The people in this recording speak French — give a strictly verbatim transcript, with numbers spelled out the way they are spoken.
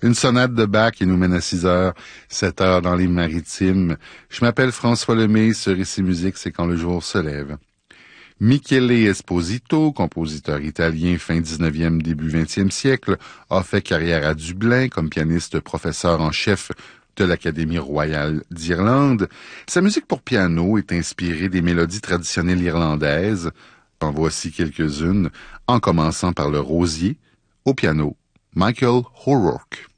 Une sonate de Bach qui nous mène à six heures, sept heures dans les maritimes. Je m'appelle François Lemay, sur Ici Musique, c'est quand le jour se lève. Michele Esposito, compositeur italien fin dix-neuvième, début vingtième siècle, a fait carrière à Dublin comme pianiste professeur en chef de l'Académie royale d'Irlande. Sa musique pour piano est inspirée des mélodies traditionnelles irlandaises. En voici quelques-unes, en commençant par le rosier, au piano, Michael O'Rourke.